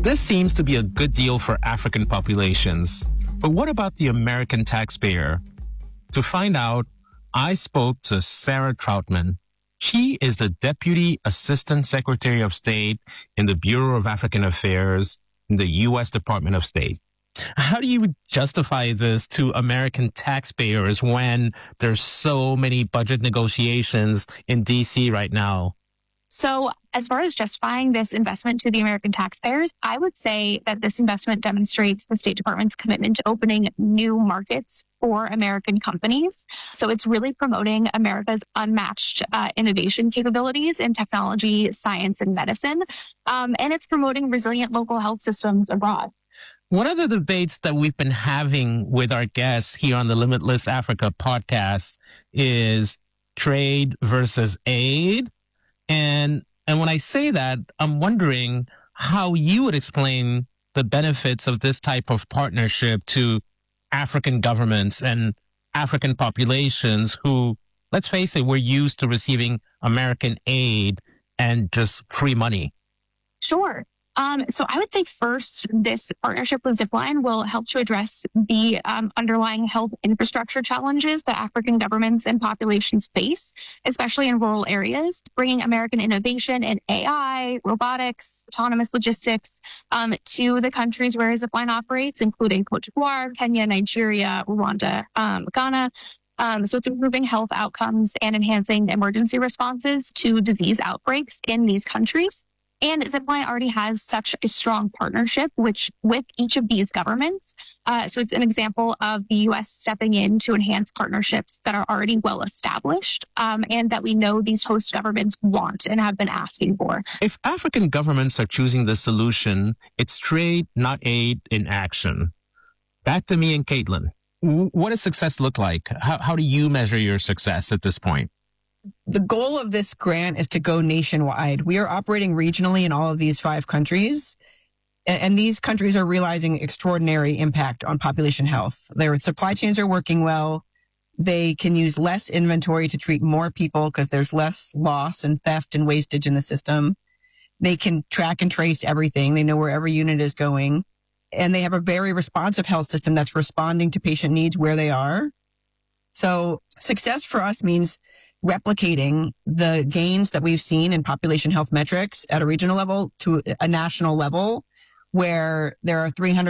This seems to be a good deal for African populations. But what about the American taxpayer? To find out, I spoke to Sarah Troutman. She is the Deputy Assistant Secretary of State in the Bureau of African Affairs in the U.S. Department of State. How do you justify this to American taxpayers when there's so many budget negotiations in D.C. right now? So as far as justifying this investment to the American taxpayers, I would say that this investment demonstrates the State Department's commitment to opening new markets for American companies. So it's really promoting America's unmatched innovation capabilities in technology, science, and medicine. And it's promoting resilient local health systems abroad. One of the debates that we've been having with our guests here on the Limitless Africa podcast is trade versus aid. And when I say that, I'm wondering how you would explain the benefits of this type of partnership to African governments and African populations who, let's face it, we're used to receiving American aid and just free money. Sure. So I would say first, this partnership with Zipline will help to address the underlying health infrastructure challenges that African governments and populations face, especially in rural areas, bringing American innovation in AI, robotics, autonomous logistics to the countries where Zipline operates, including Cote d'Ivoire, Kenya, Nigeria, Rwanda, Ghana. So it's improving health outcomes and enhancing emergency responses to disease outbreaks in these countries. And Zipline already has such a strong partnership with each of these governments. So it's an example of the U.S. stepping in to enhance partnerships that are already well established and that we know these host governments want and have been asking for. If African governments are choosing this solution, it's trade, not aid in action. Back to me and Caitlin. What does success look like? How do you measure your success at this point? The goal of this grant is to go nationwide. We are operating regionally in all of these 5 countries, and these countries are realizing extraordinary impact on population health. Their supply chains are working well. They can use less inventory to treat more people because there's less loss and theft and wastage in the system. They can track and trace everything. They know where every unit is going. And they have a very responsive health system that's responding to patient needs where they are. So success for us means replicating the gains that we've seen in population health metrics at a regional level to a national level, where there are 300